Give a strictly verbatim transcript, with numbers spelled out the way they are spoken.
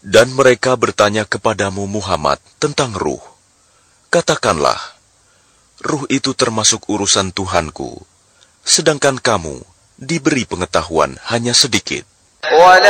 Dan mereka bertanya kepadamu Muhammad tentang ruh. Katakanlah, ruh itu termasuk urusan Tuhanku, sedangkan kamu diberi pengetahuan hanya sedikit.